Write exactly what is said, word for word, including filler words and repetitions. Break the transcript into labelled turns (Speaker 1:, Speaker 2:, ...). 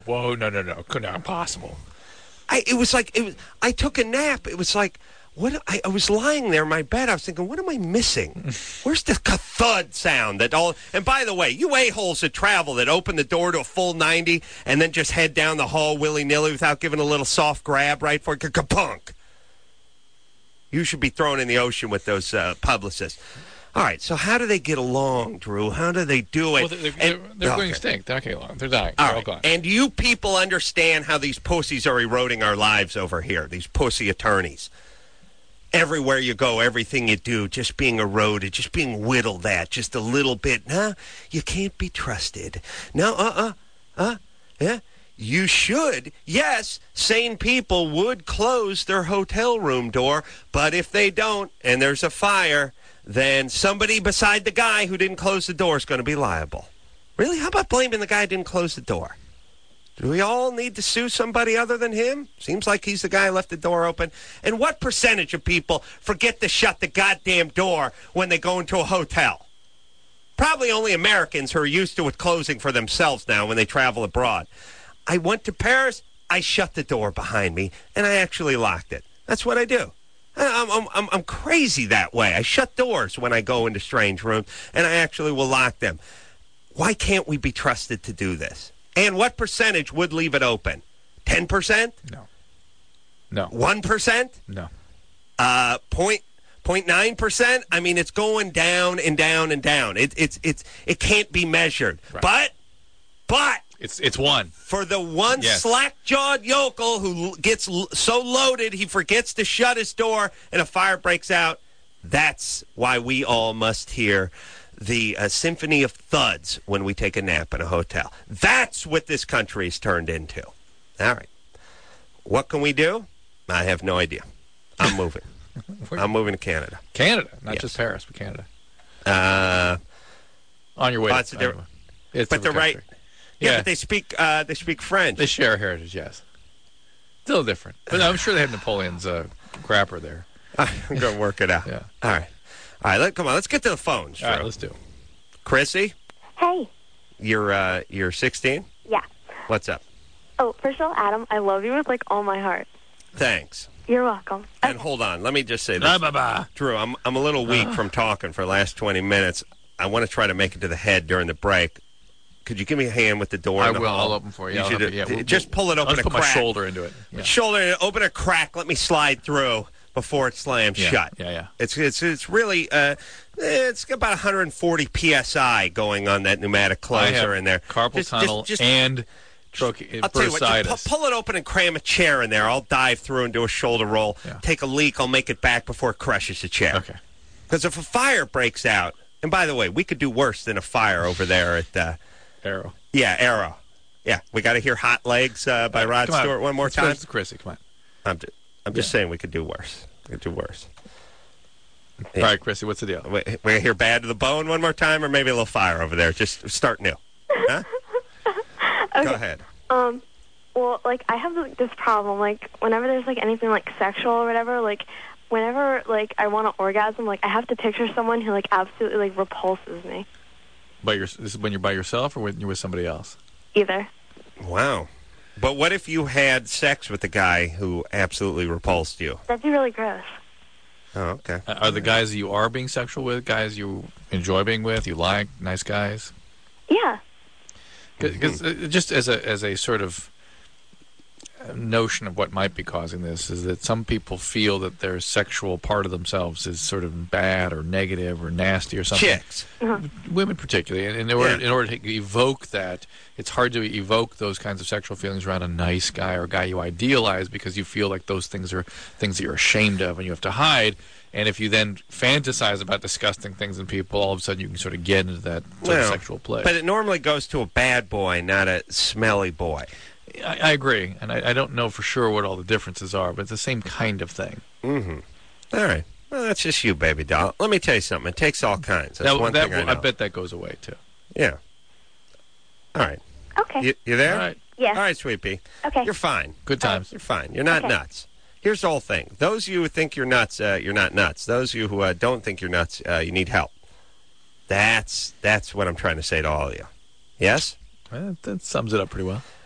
Speaker 1: Whoa, no, no, no. Could not impossible.
Speaker 2: I, it was like, it was, I took a nap. It was like, what? I, I was lying there in my bed. I was thinking, what am I missing? Where's the thud sound that all? And by the way, you a-holes that travel that open the door to a full ninety and then just head down the hall willy-nilly without giving a little soft grab right for it, kapunk. You should be thrown in the ocean with those uh, publicists. All right, so how do they get along, Drew? How do they do it?
Speaker 1: Well, they're, they're,
Speaker 2: and,
Speaker 1: they're
Speaker 2: okay.
Speaker 1: going extinct. They're not getting along. They're dying.
Speaker 2: All
Speaker 1: They're
Speaker 2: right.
Speaker 1: all gone.
Speaker 2: And you people understand how these pussies are eroding our lives over here, these pussy attorneys. Everywhere you go, everything you do, just being eroded, just being whittled at just a little bit. No, you can't be trusted. No, uh-uh, uh, yeah. You should. Yes, sane people would close their hotel room door, but if they don't and there's a fire, then somebody beside the guy who didn't close the door is going to be liable. Really? How about blaming the guy who didn't close the door? Do we all need to sue somebody other than him? Seems like he's the guy who left the door open. And what percentage of people forget to shut the goddamn door when they go into a hotel? Probably only Americans who are used to it closing for themselves now when they travel abroad. I went to Paris, I shut the door behind me, and I actually locked it. That's what I do. I'm, I'm, I'm, I'm crazy that way. I shut doors when I go into strange rooms, and I actually will lock them. Why can't we be trusted to do this? And what percentage would leave it open? ten percent?
Speaker 1: No. No.
Speaker 2: one percent?
Speaker 1: No.
Speaker 2: Uh, point, point nine percent? I mean, it's going down and down and down. It, it's, it's, it can't be measured.
Speaker 1: Right.
Speaker 2: But, but...
Speaker 1: It's it's one.
Speaker 2: For the one
Speaker 1: yes.
Speaker 2: slack-jawed yokel who gets l- so loaded he forgets to shut his door and a fire breaks out, that's why we all must hear the uh, symphony of thuds when we take a nap in a hotel. That's what this country has turned into. All right. What can we do? I have no idea. I'm moving. I'm moving to Canada.
Speaker 1: Canada, not
Speaker 2: yes.
Speaker 1: just Paris, but Canada.
Speaker 2: Uh,
Speaker 1: On your way.
Speaker 2: oh,
Speaker 1: to,
Speaker 2: it's a different,
Speaker 1: it's
Speaker 2: but they're
Speaker 1: country.
Speaker 2: right. Yeah,
Speaker 1: Yeah,
Speaker 2: but they speak uh, they speak French.
Speaker 1: They share a heritage, yes. Still different. But I'm sure they have Napoleon's uh, crapper there.
Speaker 2: I'm going to work it out.
Speaker 1: Yeah.
Speaker 2: All right. All right, let, come on. Let's get to the phones.
Speaker 1: All right,
Speaker 2: Drew.
Speaker 1: let's do it.
Speaker 2: Chrissy,
Speaker 3: Hey.
Speaker 2: you're, uh, you're sixteen?
Speaker 3: Yeah.
Speaker 2: What's up?
Speaker 3: Oh, first of all, Adam, I love you with, like, all my heart.
Speaker 2: Thanks.
Speaker 3: You're welcome.
Speaker 2: And hold on. Let me just say this.
Speaker 1: Blah, blah, blah.
Speaker 2: Drew, I'm, I'm a little weak from talking for the last twenty minutes. I want to try to make it to the head during the break. Could you give me a hand with the door?
Speaker 1: I
Speaker 2: in the
Speaker 1: will.
Speaker 2: hall?
Speaker 1: I'll open for you.
Speaker 2: you
Speaker 1: I'll
Speaker 2: should,
Speaker 1: help you. Yeah,
Speaker 2: uh,
Speaker 1: we'll-
Speaker 2: just pull it
Speaker 1: I'll
Speaker 2: open
Speaker 1: just
Speaker 2: a
Speaker 1: put my
Speaker 2: crack.
Speaker 1: shoulder into it. Yeah.
Speaker 2: Shoulder, open a crack. Let me slide through before it slams
Speaker 1: Yeah,
Speaker 2: shut.
Speaker 1: yeah, yeah.
Speaker 2: It's it's it's really uh, it's got about one hundred forty P S I going on that pneumatic
Speaker 1: I
Speaker 2: closer
Speaker 1: have
Speaker 2: in there.
Speaker 1: carpal
Speaker 2: Just-
Speaker 1: tunnel
Speaker 2: just- just-
Speaker 1: and troche-
Speaker 2: I'll tell you what,
Speaker 1: bursitis.
Speaker 2: just pu- pull it open and cram a chair in there. I'll dive through and do a shoulder roll.
Speaker 1: Yeah.
Speaker 2: Take a leak. I'll make it back before it crushes the chair.
Speaker 1: Okay.
Speaker 2: Because if a fire breaks out, and by the way, we could do worse than a fire over there at, uh,
Speaker 1: Arrow.
Speaker 2: yeah, Arrow. Yeah, we got to hear Hot Legs uh, by Rod
Speaker 1: Come on.
Speaker 2: Stewart one more
Speaker 1: Let's go
Speaker 2: time.
Speaker 1: to Chrissy, come on.
Speaker 2: I'm just, I'm just
Speaker 1: Yeah.
Speaker 2: saying we could do worse. We could do worse.
Speaker 1: All right, Chrissy, what's the deal?
Speaker 2: We, we're going to hear Bad to the Bone one more time, or maybe a little fire over there. Just start new. Huh?
Speaker 3: Okay.
Speaker 2: Go ahead.
Speaker 3: Um, well, like, I have, like, this problem. Like, whenever there's, like, anything, like, sexual or whatever, like, whenever, like, I want to orgasm, like, I have to picture someone who, like, absolutely, like, repulses me.
Speaker 1: By your, this is when you're by yourself or when you're with somebody else?
Speaker 3: Either.
Speaker 2: Wow. But what if you had sex with a guy who absolutely repulsed you?
Speaker 3: That'd be really gross.
Speaker 2: Oh, okay.
Speaker 1: Uh, Are the guys that you are being sexual with guys you enjoy being with, you like, nice guys?
Speaker 3: Yeah.
Speaker 1: Because uh, just as a as a sort of notion of what might be causing this is that some people feel that their sexual part of themselves is sort of bad or negative or nasty or something.
Speaker 2: Chicks.
Speaker 1: Women particularly. And in order,
Speaker 2: Yeah.
Speaker 1: in order to evoke that, it's hard to evoke those kinds of sexual feelings around a nice guy or a guy you idealize because you feel like those things are things that you're ashamed of and you have to hide. And if you then fantasize about disgusting things in people, all of a sudden you can sort of get into that sort
Speaker 2: Well,
Speaker 1: of sexual play.
Speaker 2: But it normally goes to a bad boy, not a smelly boy.
Speaker 1: I, I agree, and I, I don't know for sure what all the differences are, but it's the same kind of thing.
Speaker 2: Mm-hmm. All right. Well, that's just you, baby doll. Let me tell you something. It takes all kinds. That's
Speaker 1: That-
Speaker 2: one
Speaker 1: that
Speaker 2: thing I
Speaker 1: will-
Speaker 2: know.
Speaker 1: I bet that goes away, too.
Speaker 2: Yeah. All right.
Speaker 3: Okay.
Speaker 2: You, you there?
Speaker 1: All right.
Speaker 3: Yes.
Speaker 2: All right, sweet pea.
Speaker 3: Okay.
Speaker 2: You're fine.
Speaker 1: Good times.
Speaker 2: You're fine. You're not
Speaker 3: Okay.
Speaker 2: nuts. Here's the whole thing. Those of you who think you're nuts, uh, you're not nuts. Those of you who uh, don't think you're nuts, uh, you need help. That's that's what I'm trying to say to all of you. Yes?
Speaker 1: Well, that sums it up pretty well.